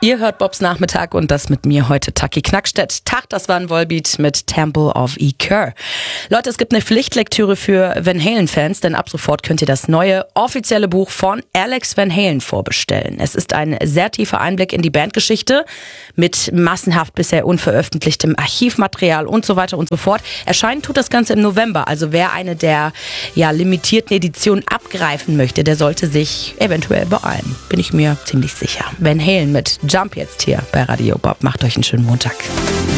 Ihr hört Bobs Nachmittag und das mit mir heute Taki Knackstedt. Tag, das war ein Volbeat mit Temple of Eker. Leute, es gibt eine Pflichtlektüre für Van Halen-Fans, denn ab sofort könnt ihr das neue offizielle Buch von Alex Van Halen vorbestellen. Es ist ein sehr tiefer Einblick in die Bandgeschichte mit massenhaft bisher unveröffentlichtem Archivmaterial und so weiter und so fort. Erscheinen tut das Ganze im November, also wer eine der limitierten Editionen abgreifen möchte, der sollte sich eventuell beeilen. Bin ich mir ziemlich sicher. Van Halen mit Jump jetzt hier bei Radio Bob. Macht euch einen schönen Montag.